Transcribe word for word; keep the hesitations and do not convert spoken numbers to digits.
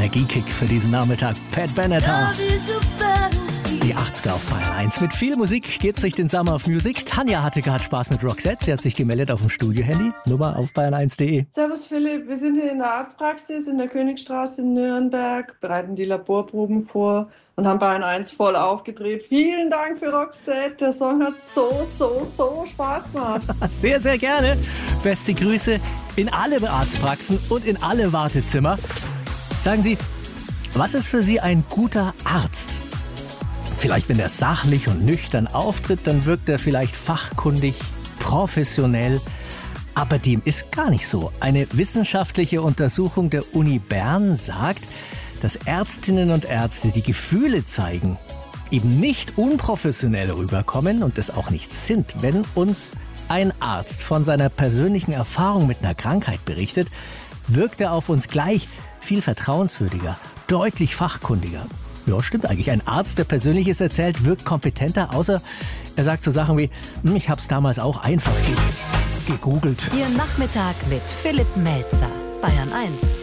Energiekick für diesen Nachmittag. Pat Benatar. Die achtziger auf Bayern eins. Mit viel Musik geht's durch den Summer of Music. Tanja hatte gerade Spaß mit Roxette. Sie hat sich gemeldet auf dem Studio-Handy. Nummer auf bayern eins punkt de. Servus Philipp, wir sind hier in der Arztpraxis in der Königstraße in Nürnberg, bereiten die Laborproben vor und haben Bayern eins voll aufgedreht. Vielen Dank für Roxette, der Song hat so, so, so Spaß gemacht. Sehr, sehr gerne. Beste Grüße in alle Arztpraxen und in alle Wartezimmer. Sagen Sie, was ist für Sie ein guter Arzt? Vielleicht, wenn er sachlich und nüchtern auftritt, dann wirkt er vielleicht fachkundig, professionell. Aber dem ist gar nicht so. Eine wissenschaftliche Untersuchung der Uni Bern sagt, dass Ärztinnen und Ärzte, die Gefühle zeigen, eben nicht unprofessionell rüberkommen und es auch nicht sind. Wenn uns ein Arzt von seiner persönlichen Erfahrung mit einer Krankheit berichtet, wirkt er auf uns gleich viel vertrauenswürdiger, deutlich fachkundiger. Ja, stimmt eigentlich. Ein Arzt, der Persönliches erzählt, wirkt kompetenter, außer er sagt so Sachen wie, ich hab's damals auch einfach ge- gegoogelt. Ihr Nachmittag mit Philipp Melzer, Bayern eins.